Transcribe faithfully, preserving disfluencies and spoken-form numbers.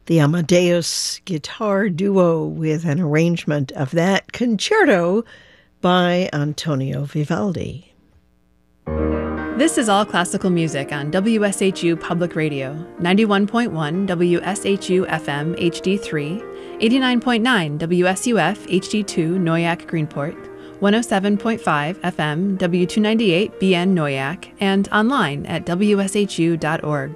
the Amadeus Guitar Duo with an arrangement of that concerto by Antonio Vivaldi. This is All Classical Music on W S H U Public Radio, ninety-one point one W S H U F M H D three, eighty-nine point nine W S U F H D two Noyak Greenport, one oh seven point five F M W two ninety-eight B N Noyak, and online at W S H U dot org.